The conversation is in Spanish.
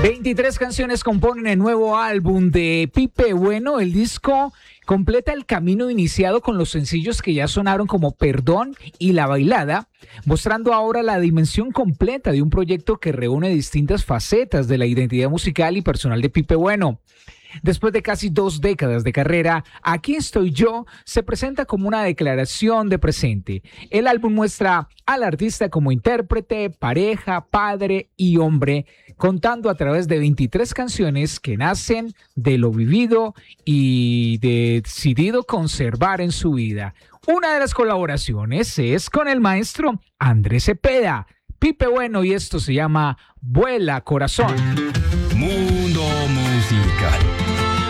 23 canciones componen el nuevo álbum de Pipe Bueno. El disco completa el camino iniciado con los sencillos que ya sonaron como Perdón y La Bailada, mostrando ahora la dimensión completa de un proyecto que reúne distintas facetas de la identidad musical y personal de Pipe Bueno. Después de casi 2 décadas de carrera, Aquí estoy yo se presenta como una declaración de presente. El álbum muestra al artista como intérprete, pareja, padre y hombre, contando a través de 23 canciones que nacen de lo vivido y decidido conservar en su vida. Una de las colaboraciones es con el maestro Andrés Cepeda, Pipe Bueno, y esto se llama Vuela Corazón. Mundo Musical.